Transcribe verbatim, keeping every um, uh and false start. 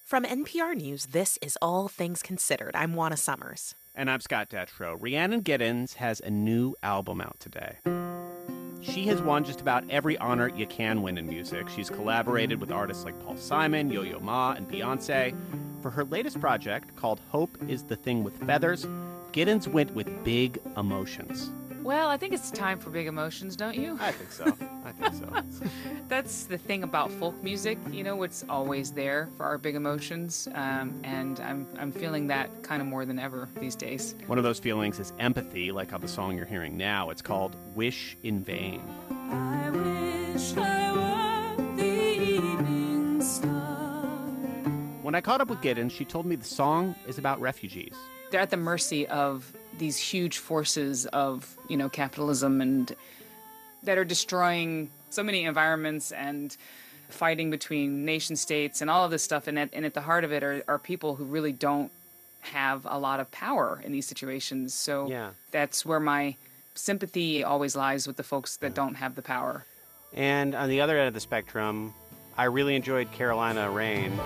From N P R News, this is All Things Considered. I'm Juana Summers. And I'm Scott Detrow. Rhiannon Giddens has a new album out today. She has won just about every honor you can win in music. She's collaborated with artists like Paul Simon, Yo-Yo Ma, and Beyonce. For her latest project, called Hope is the Thing with Feathers, Giddens went with big emotions. Well, I think it's time for big emotions, don't you? I think so. I think so. That's the thing about folk music. You know, it's always there for our big emotions. Um, and I'm I'm feeling that kind of more than ever these days. One of those feelings is empathy, like how the song you're hearing now. It's called Wish in Vain. I wish I were the evening star. When I caught up with Giddens, she told me the song is about refugees. They're at the mercy of these huge forces of, you know, capitalism and that are destroying so many environments and fighting between nation states and all of this stuff. And at, and at the heart of it are, are people who really don't have a lot of power in these situations. So yeah. That's where my sympathy always lies, with the folks that don't have the power. And on the other end of the spectrum, I really enjoyed Carolina Rain.